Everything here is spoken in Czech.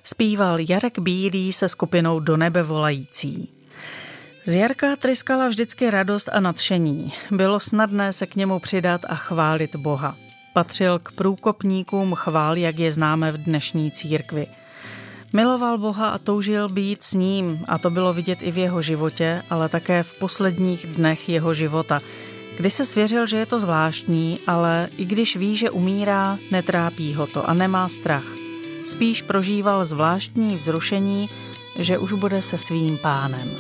Zpíval Jarek Bílý se skupinou Do nebe volající. Z Jarka tryskala vždycky radost a nadšení. Bylo snadné se k němu přidat a chválit Boha. Patřil k průkopníkům chvál, jak je známe v dnešní církvi. Miloval Boha a toužil být s ním, a to bylo vidět i v jeho životě, ale také v posledních dnech jeho života, kdy se svěřil, že je to zvláštní, ale i když ví, že umírá, netrápí ho to a nemá strach. Spíš prožíval zvláštní vzrušení, že už bude se svým Pánem.